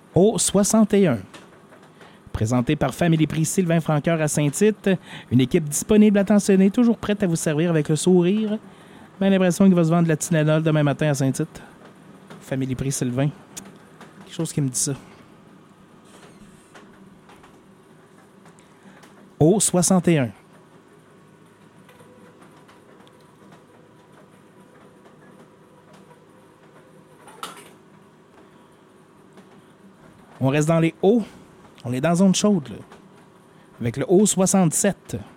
Au 61. Présenté par Family Prix Sylvain Francoeur à Saint-Tite. Une équipe disponible, attentionnée, toujours prête à vous servir avec le sourire. Bien l'impression qu'il va se vendre de la Tylenol demain matin à Saint-Tite. Family Prix Sylvain. Quelque chose qui me dit ça. Au 61. On reste dans les hauts. On est dans la zone chaude, là. Avec le haut 67.